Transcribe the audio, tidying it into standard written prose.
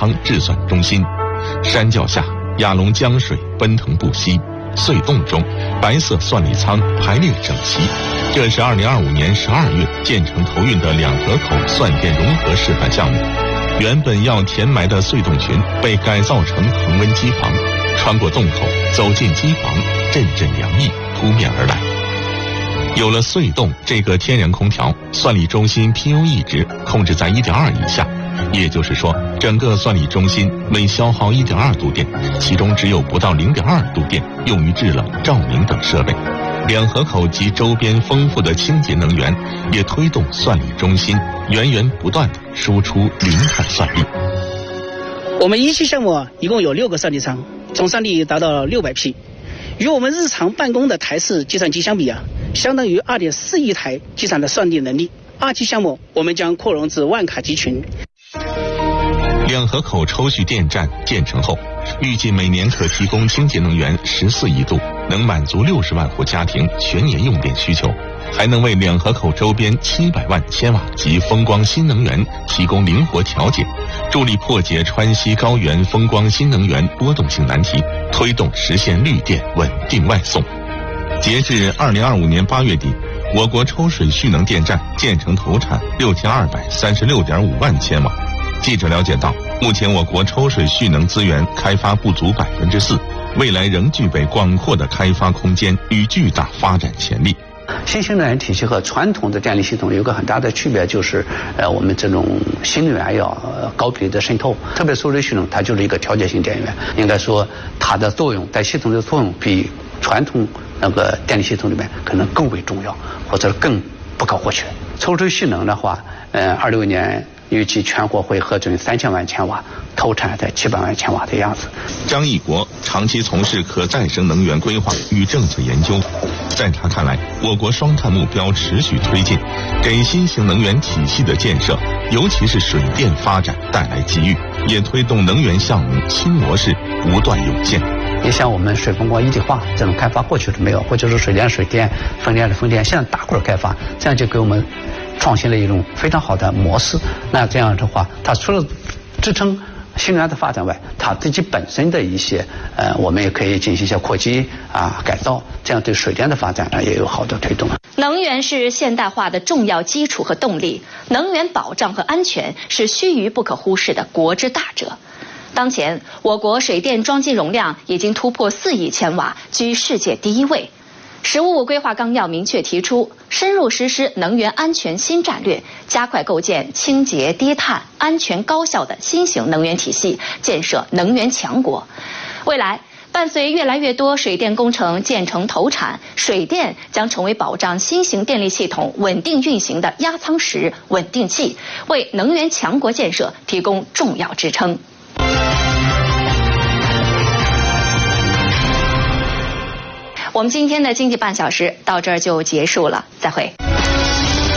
仓制算中心。山脚下，雅龙江水奔腾不息，隧洞中，白色算力仓排列整齐。这是2025年12月建成投运的两河口算电融合示范项目。原本要填埋的隧洞群被改造成恒温机房，穿过洞口走进机房，阵阵凉意扑面而来。有了隧洞这个天然空调，算力中心 PUE 值控制在 1.2 以下，也就是说，整个算力中心每消耗 1.2 度电，其中只有不到 0.2 度电用于制冷、照明等设备。两河口及周边丰富的清洁能源，也推动算力中心源源不断地输出零碳算力。 我们1期项目一共有6个算力仓，总算力达到600匹，与我们日常办公的台式计算机相比相当于2.4亿台计算的算力能力。2期项目我们将扩容至万卡集群。 两河口抽蓄电站建成后，预计每年可提供清洁能源14亿度，能满足60万户家庭全年用电需求，还能为两河口周边700万千瓦级风光新能源提供灵活调节，助力破解川西高原风光新能源波动性难题，推动实现绿电稳定外送。截至2025年8月底，我国抽水蓄能电站建成投产6236.5万千瓦。记者了解到，目前我国抽水蓄能资源开发不足4%，未来仍具备广阔的开发空间与巨大发展潜力。 新型能源体系和传统的电力系统有个很大的区别，就是我们这种新能源要高比例的渗透，特别抽水蓄能它就是一个调节性电源，应该说它的作用在系统的作用比传统那个电力系统里面可能更为重要，或者更不可或缺。抽水蓄能的话，26年预计全国会核准3000万千瓦，投产在700万千瓦的样子。 张义国长期从事可再生能源规划与政策研究，在他看来，我国双碳目标持续推进，给新型能源体系的建设，尤其是水电发展带来机遇，也推动能源项目新模式不断涌现。 也像我们水风光一体化这种开发过去是没有，或者是水电水电、风电的风电，现在大块开发，这样就给我们创新了一种非常好的模式。那这样的话，它除了支撑新能源的发展外，它自己本身的一些我们也可以进行一些扩机改造，这样对水电的发展也有好的推动。 能源是现代化的重要基础和动力，能源保障和安全是须臾不可忽视的国之大者。当前，我国水电装机容量已经突破4亿千瓦，居世界第1位。“十五五”规划纲要明确提出，深入实施能源安全新战略，加快构建清洁、低碳、安全、高效的新型能源体系，建设能源强国。未来，伴随越来越多水电工程建成投产，水电将成为保障新型电力系统稳定运行的压舱石、稳定器，为能源强国建设提供重要支撑。我们今天的经济半小时到这儿就结束了，再会。